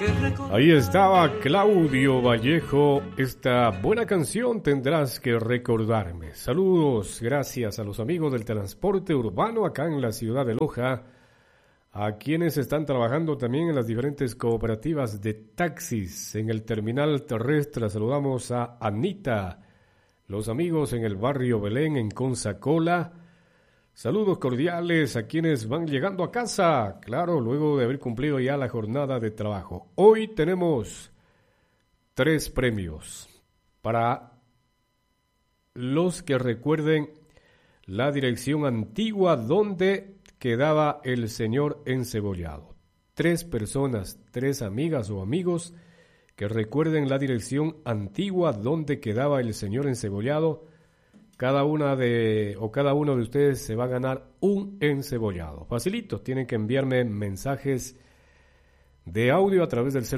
Ahí estaba Claudio Vallejo. Esta buena canción Tendrás que recordarme. Saludos, gracias a los amigos del transporte urbano acá en la ciudad de Loja, a quienes están trabajando también en las diferentes cooperativas de taxis en el terminal terrestre. Saludamos a Anita, los amigos en el barrio Belén en Consacola. Saludos cordiales a quienes van llegando a casa, claro, luego de haber cumplido ya la jornada de trabajo. Hoy tenemos 3 premios para los que recuerden la dirección antigua donde quedaba el señor encebollado. 3 personas, 3 amigas o amigos que recuerden la dirección antigua donde quedaba el señor encebollado. Cada uno de ustedes se va a ganar un encebollado. Facilito, tienen que enviarme mensajes de audio a través del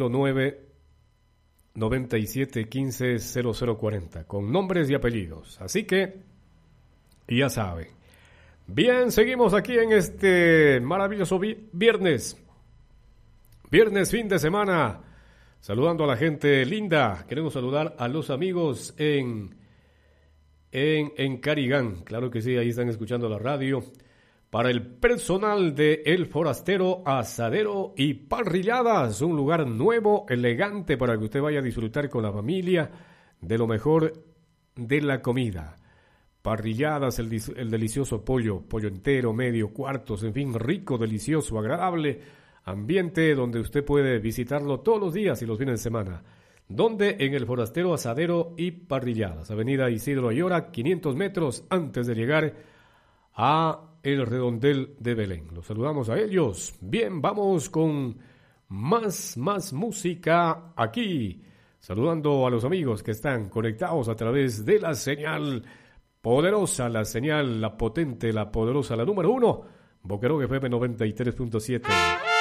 09-9715-0040 con nombres y apellidos. Así que, ya saben. Bien, seguimos aquí en este maravilloso viernes. Viernes, fin de semana. Saludando a la gente linda. Queremos saludar a los amigos en Carigán, claro que sí, ahí están escuchando la radio. Para el personal de El Forastero, Asadero y Parrilladas, un lugar nuevo, elegante para que usted vaya a disfrutar con la familia de lo mejor de la comida. Parrilladas, el delicioso pollo entero, medio, cuartos, en fin, rico, delicioso, agradable ambiente donde usted puede visitarlo todos los días y los fines de semana. Donde en El Forastero, Asadero y Parrilladas, avenida Isidro Ayora, 500 metros antes de llegar a el redondel de Belén. Los saludamos a ellos. Bien, vamos con más música aquí. Saludando a los amigos que están conectados a través de la señal poderosa, la señal, la potente, la poderosa, la número 1, Boquerón FM 93.7.